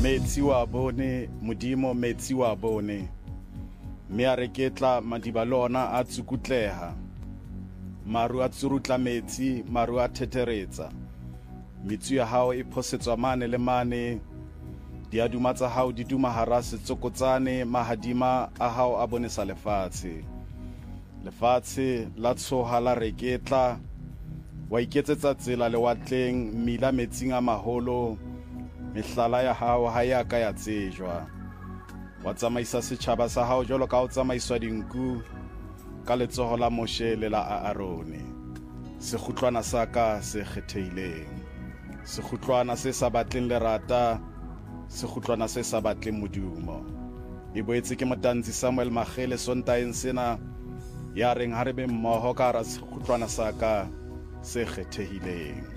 Metsi wa bone, modimo metsi wa bone. Me a reketla madiba lona a tsukutleha. Maru a tsurutla metsi, maru a thetheretsa. Metsi ya hao e phosetswa mane le mane. Diaduma tsa hao di duma hara setsokotsane, mahadima a hao a bonesa lefatshe. Lefatshe la tshoha la reketla, wa iketsetsa tsela lewatleng, mmila metsing a maholo, mehlala ya hao ha ya ka ya tsejwa. Wa tsamaisa setjhaba sa hao jwalo ka o tsamaiswa dinku, ka letsoho la Moshe le la Aarone. Sekgutlwana sa ka se kgethehileng, sekgutlwana se sa batleng lerata, sekgutlwana se sa batleng modumo. E boetse ke motanzi Samuel Magele Sontaeng sena, ya reng ha re be mmoho ka hara sekgutlwana sa ka se kgethehileng.